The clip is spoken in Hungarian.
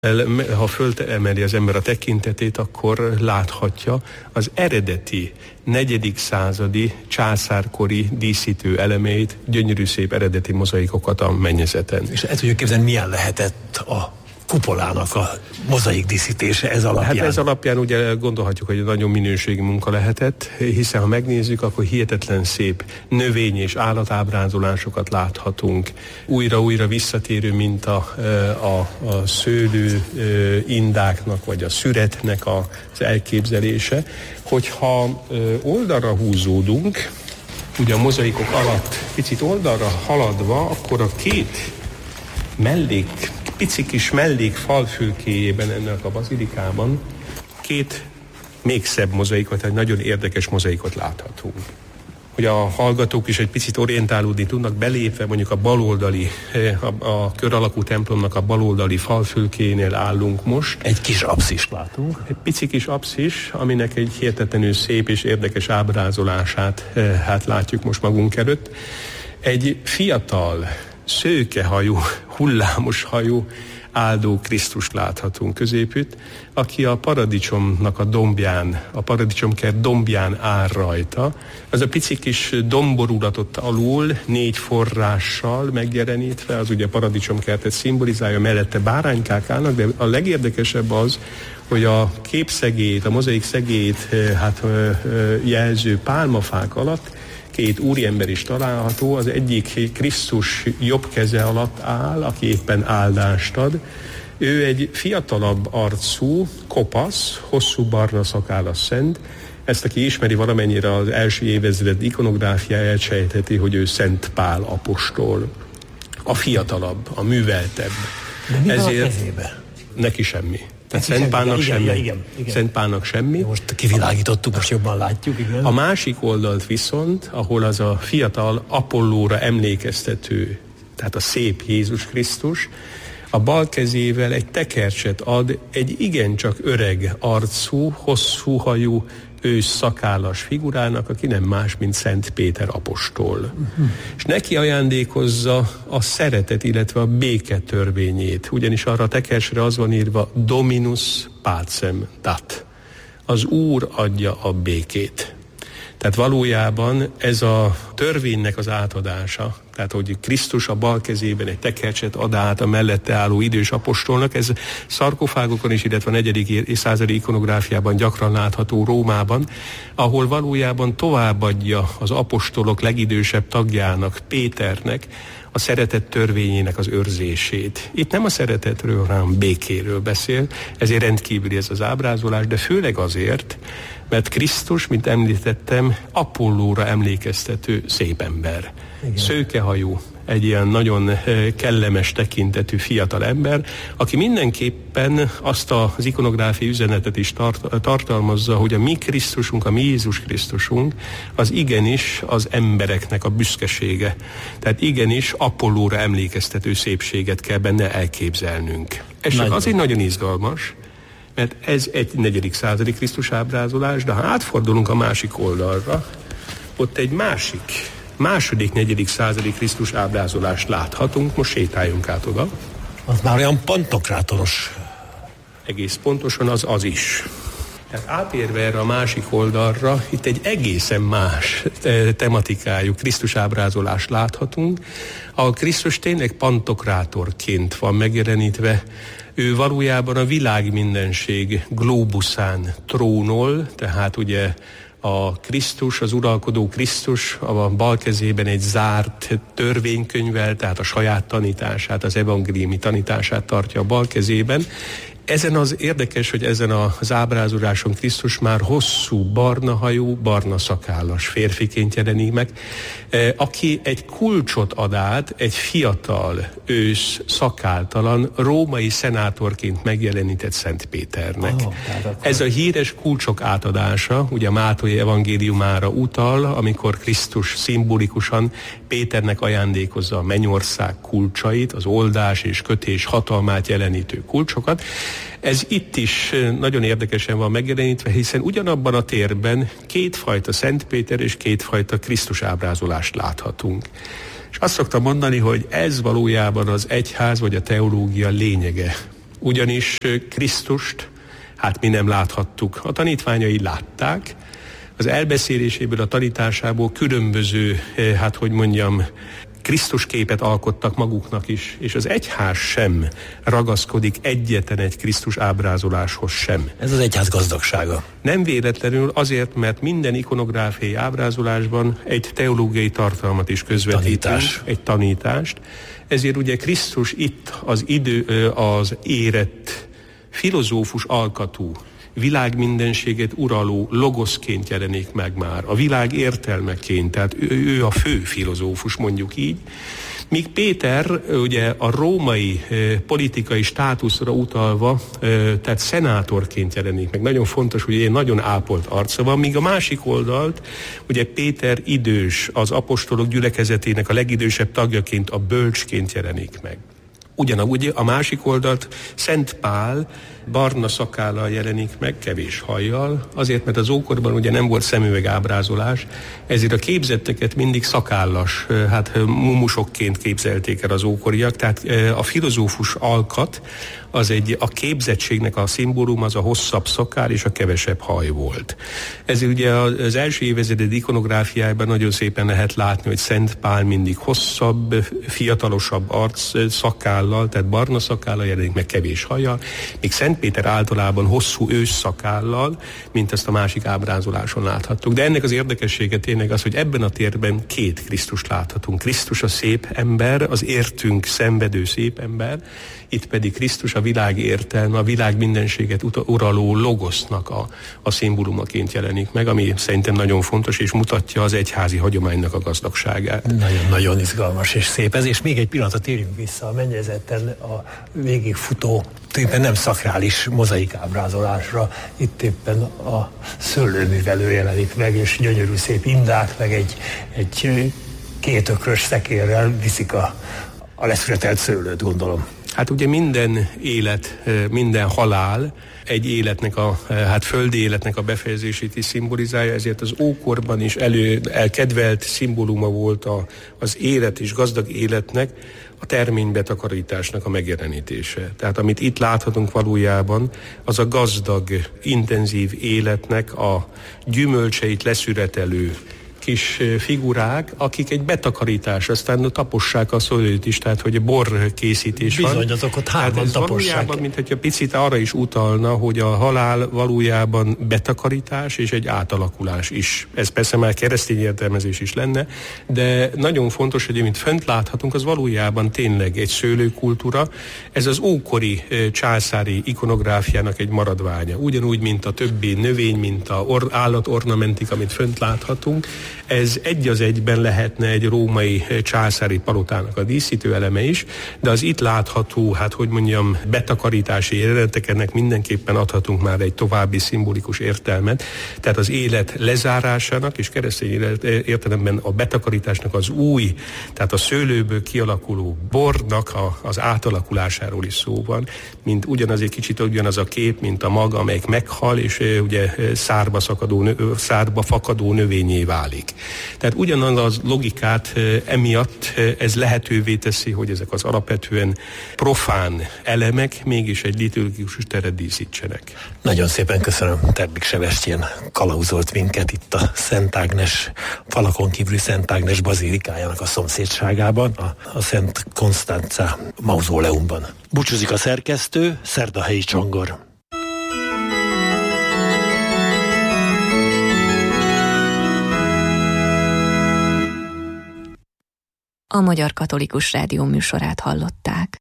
Ha fölemeli az ember a tekintetét, akkor láthatja az eredeti 4. századi császárkori díszítő elemeit, gyönyörű szép eredeti mozaikokat a mennyezeten. És el tudjuk képzelni, milyen lehetett a kupolának a mozaik díszítése ez alapján? Hát ez alapján ugye gondolhatjuk, hogy nagyon minőségi munka lehetett, hiszen ha megnézzük, akkor hihetetlen szép növény- és állatábrázolásokat láthatunk. Újra-újra visszatérő, mint a szőlő indáknak, vagy a szüretnek az elképzelése. Hogyha oldalra húzódunk, ugye a mozaikok alatt picit oldalra haladva, akkor a két pici kis mellék falfülkéjében ennek a bazilikában két még szebb mozaikot, egy nagyon érdekes mozaikot láthatunk. Hogy a hallgatók is egy picit orientálódni tudnak, belépve mondjuk a baloldali, a kör alakú templomnak a baloldali falfülkénél állunk most. Egy kis apszist látunk. Egy pici kis apszis, aminek egy hihetetlenül szép és érdekes ábrázolását látjuk most magunk előtt. Egy fiatal, szőkehajú, hullámos hajú áldó Krisztust láthatunk középütt, aki a paradicsomnak a dombján, a paradicsomkert dombján áll rajta. Az a pici kis domborulatot alul 4 forrással megjelenítve, az ugye a paradicsomkertet szimbolizálja, mellette báránykák állnak, de a legérdekesebb az, hogy a képszegélyt, a mozaik szegélyt jelző pálmafák alatt 2 úriember is található, az egyik Krisztus jobb keze alatt áll, aki éppen áldást ad. Ő egy fiatalabb arcú, kopasz, hosszú barna szakállas szent. Ezt, aki ismeri valamennyire az első évezred ikonográfiáját, sejtheti, hogy ő Szent Pál apostol. A fiatalabb, a műveltebb. De mi van a kezébe? Neki semmi. Tehát Szent Pálnak semmi. Igen. Szent Pálnak semmi. Most kivilágítottuk, most jobban látjuk. Igen. A másik oldalt viszont, ahol az a fiatal Apollóra emlékeztető, tehát a szép Jézus Krisztus, a bal kezével egy tekercset ad egy igencsak öreg arcú, hosszú hajú, ősz szakállas figurának, aki nem más, mint Szent Péter apostol. És neki ajándékozza a szeretet, illetve a béke törvényét, ugyanis arra a tekercsre az van írva Dominus pacem dat. Az Úr adja a békét. Tehát valójában ez a törvénynek az átadása, tehát hogy Krisztus a bal kezében egy tekercset ad át a mellette álló idős apostolnak, ez szarkofágokon is, illetve a 4. századi ikonográfiában gyakran látható Rómában, ahol valójában továbbadja az apostolok legidősebb tagjának, Péternek, a szeretet törvényének az őrzését. Itt nem a szeretetről, hanem békéről beszél, ezért rendkívüli ez az ábrázolás, de főleg azért, mert Krisztus, mint említettem, Apollóra emlékeztető szép ember. Igen. Szőkehajú, egy ilyen nagyon kellemes tekintetű fiatal ember, aki mindenképpen azt az ikonográfiai üzenetet is tartalmazza, hogy a mi Krisztusunk, a mi Jézus Krisztusunk, az igenis az embereknek a büszkesége. Tehát igenis Apollóra emlékeztető szépséget kell benne elképzelnünk. Ez csak azért nagyon izgalmas, mert ez egy 4. századi Krisztus ábrázolás, de ha átfordulunk a másik oldalra, ott egy második 4. századi Krisztus ábrázolást láthatunk, most sétáljunk át oda. Az már olyan pantokrátoros. Egész pontosan az is. Tehát átérve erre a másik oldalra, itt egy egészen más tematikájú Krisztus ábrázolást láthatunk, ahol Krisztus tényleg pantokrátorként van megjelenítve. Ő valójában a világ mindenség glóbuszán trónol, tehát ugye a Krisztus, az uralkodó Krisztus a bal kezében egy zárt törvénykönyvvel, tehát a saját tanítását, az evangéliumi tanítását tartja a bal kezében. Ezen az érdekes, hogy ezen az ábrázoláson Krisztus már hosszú, barna hajú, barna szakállas férfiként jelenik meg, aki egy kulcsot ad át egy fiatal, ősz, szakáltalan, római szenátorként megjelenített Szent Péternek. Ez a híres kulcsok átadása, ugye a Máté evangéliumára utal, amikor Krisztus szimbolikusan Péternek ajándékozza a mennyország kulcsait, az oldás és kötés hatalmát jelenítő kulcsokat. Ez itt is nagyon érdekesen van megjelenítve, hiszen ugyanabban a térben 2 fajta Szent Péter és 2 fajta Krisztus ábrázolást láthatunk. És azt szoktam mondani, hogy ez valójában az egyház vagy a teológia lényege. Ugyanis Krisztust, hát mi nem láthattuk. A tanítványai látták, az elbeszéléséből, a tanításából különböző, Krisztus képet alkottak maguknak is, és az egyház sem ragaszkodik egyetlen egy Krisztus ábrázoláshoz sem. Ez az egyház gazdagsága. Nem véletlenül azért, mert minden ikonográfiai ábrázolásban egy teológiai tartalmat is közvetítünk, egy tanítást. Ezért ugye Krisztus itt az érett, filozófus alkatú, világmindenséget uraló logoszként jelenik meg már, a világ értelmeként, tehát ő a fő filozófus, mondjuk így. Míg Péter ugye a római politikai státuszra utalva, tehát szenátorként jelenik meg. Nagyon fontos, hogy egy nagyon ápolt arca van, míg a másik oldalt, ugye Péter idős, az apostolok gyülekezetének a legidősebb tagjaként, a bölcsként jelenik meg. Ugyanúgy a másik oldalt Szent Pál barna szakállal jelenik meg, kevés hajjal, azért, mert az ókorban ugye nem volt szemüveg ábrázolás, ezért a képzetteket mindig szakállas, mumusokként képzelték el az ókoriak, tehát a filozófus alkat, a képzettségnek a szimbólum az a hosszabb szakál és a kevesebb haj volt. Ezért ugye az első évezred ikonográfiájában nagyon szépen lehet látni, hogy Szent Pál mindig hosszabb, fiatalosabb szakállal, tehát barna szakállal jelenik meg, kevés hajjal, míg Szent Péter általában hosszú ősszakállal, mint ezt a másik ábrázoláson láthattuk. De ennek az érdekessége tényleg az, hogy ebben a térben két Krisztust láthatunk. Krisztus a szép ember, az értünk szenvedő szép ember, itt pedig Krisztus a világ értelme, a világ mindenséget uraló logosznak a szimbólumaként jelenik meg, ami szerintem nagyon fontos, és mutatja az egyházi hagyománynak a gazdagságát. Nagyon-nagyon izgalmas és szép ez, és még egy pillanatot térjünk vissza a mennyezeten a végigfutó, tulajdonképpen nem szakrális mozaik ábrázolásra. Itt éppen a szőlőművelő jelenik meg, és gyönyörű szép indák, meg egy kétökrös szekérrel viszik a leszületelt szőlőt, gondolom. Hát ugye minden élet, minden halál egy életnek földi életnek a befejezését is szimbolizálja, ezért az ókorban is elkedvelt szimbóluma volt az élet és gazdag életnek, a terménybetakarításnak a megjelenítése. Tehát amit itt láthatunk valójában, az a gazdag, intenzív életnek a gyümölcseit leszüretelő kis figurák, akik egy betakarítás, aztán tapossák a szőlőt is, tehát hogy bor készítés van. Bizony, azok ott hárman tapossák. Valójában, mint hogyha picit arra is utalna, hogy a halál valójában betakarítás és egy átalakulás is. Ez persze már keresztény értelmezés is lenne, de nagyon fontos, hogy amit fönt láthatunk, az valójában tényleg egy szőlőkultúra. Ez az ókori császári ikonográfiának egy maradványa. Ugyanúgy, mint a többi növény, mint a állatornamentik, amit fönt láthatunk. Ez egy az egyben lehetne egy római császári palotának a díszítő eleme is, de az itt látható, betakarítási jelenetek, ennek mindenképpen adhatunk már egy további szimbolikus értelmet. Tehát az élet lezárásának és keresztény értelemben a betakarításnak az új, tehát a szőlőből kialakuló bornak az átalakulásáról is szó van, mint ugyanaz egy kicsit ugyanaz a kép, mint a mag, amelyik meghal, és ugye szárba fakadó növényé válik. Tehát ugyanaz a logikát emiatt ez lehetővé teszi, hogy ezek az alapvetően profán elemek mégis egy liturgikus teret díszítsenek. Nagyon szépen köszönöm, Terbik Sebestyén kalauzolt minket itt a Szent Ágnes, falakon kívüli Szent Ágnes bazilikájának a szomszédságában, a Szent Konstanca mauzóleumban. Búcsúzik a szerkesztő, Szerdahelyi Csongor. A Magyar Katolikus Rádió műsorát hallották.